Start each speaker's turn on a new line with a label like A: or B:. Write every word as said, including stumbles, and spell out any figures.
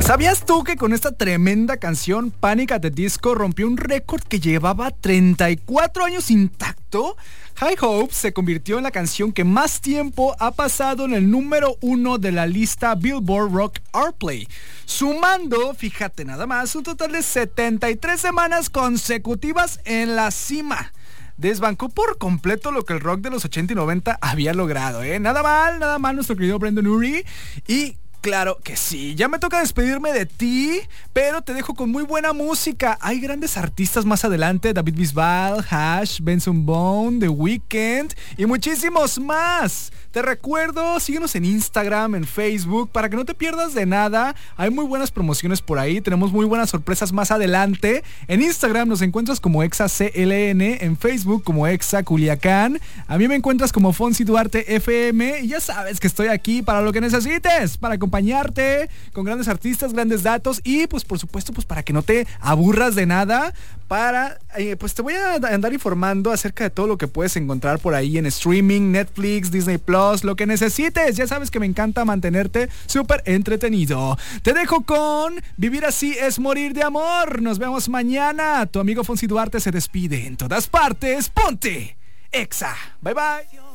A: ¿Sabías tú que con esta tremenda canción Panic at the Disco rompió un récord que llevaba treinta y cuatro años intacto? High Hopes se convirtió en la canción que más tiempo ha pasado en el número uno de la lista Billboard Rock Airplay, sumando, fíjate nada más, un total de setenta y tres semanas consecutivas en la cima. Desbancó por completo lo que el rock de los ochenta y noventa había logrado, ¿eh? Nada mal, nada mal nuestro querido Brendon Urie. Y claro que sí, ya me toca despedirme de ti, pero te dejo con muy buena música. Hay grandes artistas más adelante: David Bisbal, Hash, Benson Boone, The Weeknd y muchísimos más. Te recuerdo, síguenos en Instagram, en Facebook, para que no te pierdas de nada. Hay muy buenas promociones por ahí, tenemos muy buenas sorpresas más adelante. En Instagram nos encuentras como ExaCLN, en Facebook como Exa Culiacán. A mí me encuentras como Fonsi Duarte F M y ya sabes que estoy aquí para lo que necesites, para acompañarte con grandes artistas, grandes datos y pues por supuesto pues para que no te aburras de nada. Para, eh, pues te voy a andar informando acerca de todo lo que puedes encontrar por ahí en streaming, Netflix, Disney Plus, lo que necesites. Ya sabes que me encanta mantenerte súper entretenido. Te dejo con Vivir así es morir de amor. Nos vemos mañana. Tu amigo Fonsi Duarte se despide. En todas partes, ponte Exa. Bye bye.